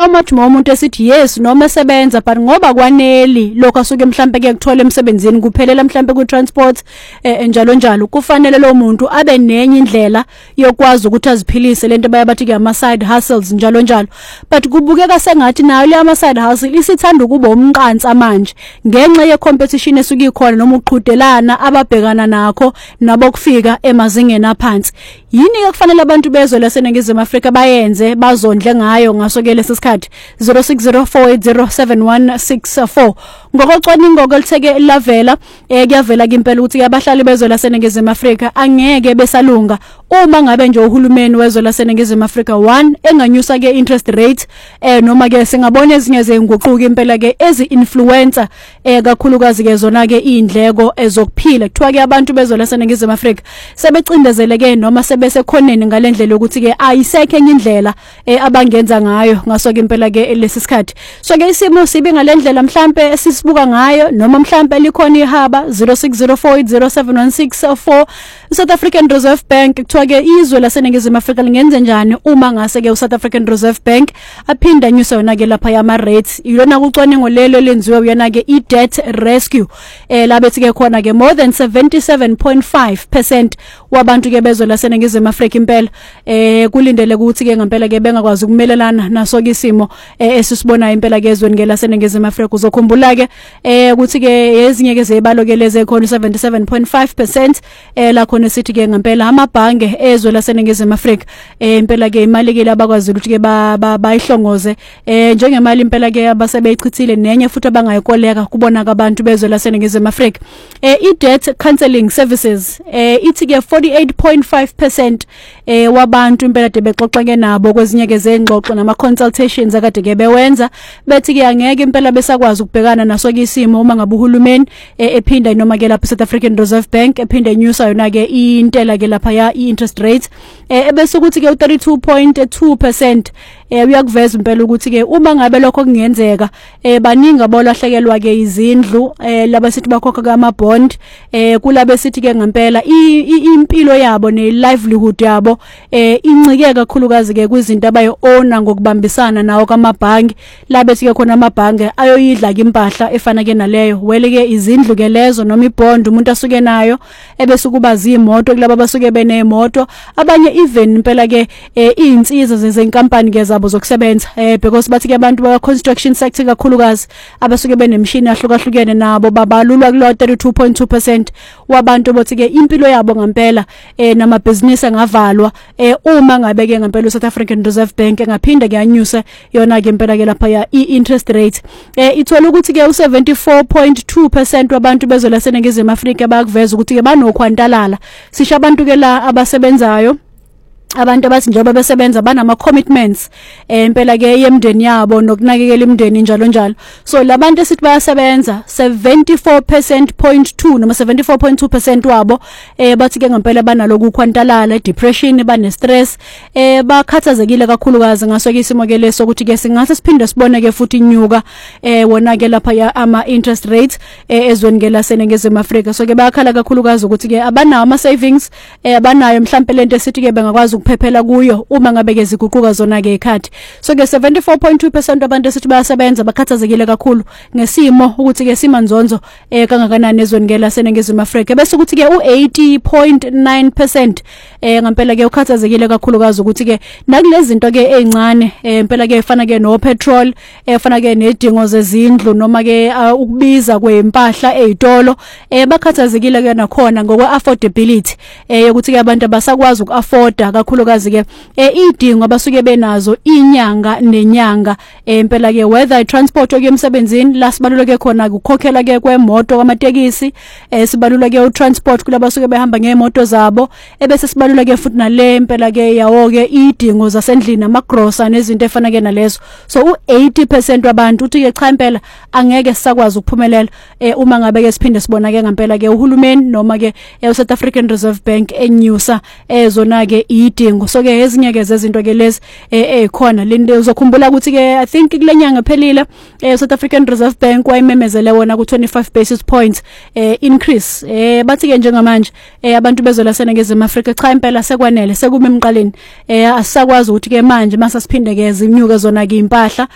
how much more umuntu esithi yes noma esebenza but ngoba kwaneli lokho asuke mhlambe ke kuthola emsebenzini kuphelela mhlambe ku transport njalo njalo kufanele lo muntu abe nenye indlela yokwazi ukuthi aziphilise lento bayabathi ke ama side hustles njalo njalo but kubukeka sengathi nayo le ama side hustle isithanda ukuba umnqansa manje ngenxa ye competition esuke ikhona noma uqhudelana ababhekana nakho nabo kufika emazingeni aphansi yini ke kufanele abantu bezwe laseNingizimu Afrika bayenze bazondle ngayo ngasoke lesikhathi 0604807164 ngokocwaningo kolitheke lavela kuyavela ke impela ukuthi abahlali bezwe laseNingizimu Afrika angeke besalunga uma ngabe nje uhulumeni wezwe laseNingizimu Afrika 1 enganyusa ke interest rate noma ke singabona ezinye zenguquko impela ke ezi-influencer kakhulukazi ke zona ke indleko ezokuphila kuthiwa ke abantu bezwe laseNingizimu Afrika sebecindezeleke noma sebesekhoneni ngalendlela ukuthi ke ayisekho enye indlela abangenza ngayo ngasoke impela ke lesisikhathi so ke isimo sibe ngalendlela mhlambe sisibuka ngayo noma mhlambe likhona ihaba 0604807164 South African Reserve Bank kuthiwa ke izwe laseNingizimu Afrika lingenze njani uma ngase ke uSouth African Reserve Bank aphinda nyusa yona ke lapha yama rates ilona kucwaningo lelo lenziwe uyona ke i-debt rescue labethi ke khona ke more than 77.5% wabantu ke bezwe laseNingizimu Afrika impela kulindele ukuthi ke ngempela ke bengakwazi ukumelelana naso ke isimo esisibona impela ke ezweni ke laseNingizimu Afrika uzokhumbula ke ukuthi ke ezinye ke zebalokeleze khona 77.5% la khona sithi ke ngempela amabhange ezwe laseNingizimu Afrika impela ke imali ke labakwazi ukuthi ke bayihlongoze njengemali impela ke abasebeyichithile nenye futhi abangayikoleka kubona abantu bezwe laseNingizimu Afrika i-debt counseling services ithi ke 48.5% wabantu impela de bexoxa ke nabo kwezinye ke zengxoxo nama consultations akade ke bewenza bethi ke angeke impela besakwazi ukubhekana naso ke isimo uma ngabe uhulumeni ephinda noma ke lapha South African Reserve Bank ephinda inyusa yona ke intela ke lapha ya interest rate ebese ukuthi ke u32.2% uyakuveza impela ukuthi ke uma ngabe lokho kungenzeka baningi abolahlekelwa ke izindlu laba sithi bakhokha kama bond kulabe sithi ke ngempela impilo yabo ne livelihood yabo incike kakhulukazi ke kwizinto abayo owner ngokubambisana nawo kamabhangi labe sithi ke khona amabhangi ayoyidla ke impahla efana ke naleyo wele ke izindlu ke lezo noma ibond umuntu asuke nayo ebese kuba zimoto kulabo basuke benemoto abanye even impela ke izinsiza zezinkampani ke zabo zokusebenza because bathi ke abantu ba construction sector kakhulukazi abasuke benemshini ahlukahlukene nabo babalulwa kulo 32.2% wabantu bothi ke impilo yabo ngempela nama business angavalwa uma ngabe ke ngempela uSouth African Reserve Bank engaphinda ke anyuse yona ke impela ke lapha ya interest rate ithola ukuthi ke u74.2% wabantu bezwe laseNingizimu Afrika bayakuveza ukuthi ke banokhwantalala sisho abantu ke la abasebenzayo abantu abathi njengoba besebenza banama commitments impela ke yemndeni yabo nokunakekela imndeni njalo njalo so labantu esithi bayasebenza 74.2 noma 74.2% wabo bathi ke ngempela banalo kukhwantalala depression bane stress bakhathazekile kakhulukazi ngaso ke isimo ke leso ukuthi ke singase siphinde sibone ke futhi inyuka wona ke lapha ya ama interest rates ezweni ke laseNingizimu Afrika so ke bayakhala kakhulukazi ukuthi ke abanawo ama savings abanayo mhlambe lento esithi ke bengakwazi ukuphephela kuyo uma ngabe ke ziguquka zona ke ikhadi so ke 74.2% abantu esithi bayasebenza bakhathazekile kakhulu ngesimo ukuthi ke simanzonzo kangakanani ezweni ke laseNingizimu Afrika bese ukuthi ke u80.9% ngempela ke ukhathazekile kakhulukazi ukuthi ke nakulezi zinto ke ezincane impela ke efana ke no petrol efana ke nedingo zezindlu noma ke ukubiza kwempahla ezitolo bakhathazekile ke nakhona ngokwe affordability ukuthi ke abantu abasakwazi ukuafforda kakhulukazi ke idingo abasuke benazo inyanga nenyanga impela ke whether transport okuyemsebenzini la sibaluleke khona ukukhokhela ke kwemoto kwamatekisi sibaluleke utransport kulabasuke behamba ngemoto zabo ebese sibaluleke futhi nale impela ke yawo ke idingo zasendlini amagrosa nezinto efana ke nalezo so u80% wabantu uthi ke cha impela angeke sisakwazi ukuphumelela uma ngabe ke siphinde sibona ke ngempela ke uhulumeni noma ke uSouth African Reserve Bank enyusa ezona ke idingo so ke ezinye ke zezinto ke lezi ekhona lento uzokhumbula ukuthi ke I think kulenyanga phelile South African Reserve Bank wayimemezele wona ku 25 basis points increase bathi ke njengamanje abantu bezwe laseNingizimu Afrika cha impela sekwanele sekuma emqaleni asisakwazi ukuthi ke manje mase siphinde ke zinyuke zona ke impahla